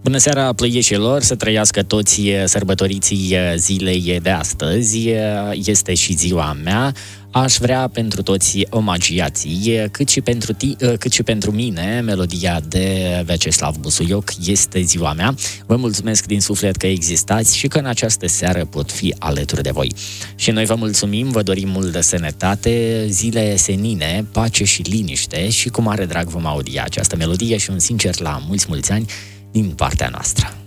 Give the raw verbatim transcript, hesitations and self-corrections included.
Bună seara, plăieșilor, să trăiască toți sărbătoriții zilei de astăzi. Este și ziua mea. Aș vrea pentru toți omagiații, cât și pentru, ti- cât și pentru mine, melodia de Vyacheslav Busuioc este ziua mea. Vă mulțumesc din suflet că existați și că în această seară pot fi alături de voi. Și noi vă mulțumim, vă dorim multă sănătate, zile senine, pace și liniște și cu mare drag vom audia această melodie și un sincer la mulți, mulți ani din partea noastră.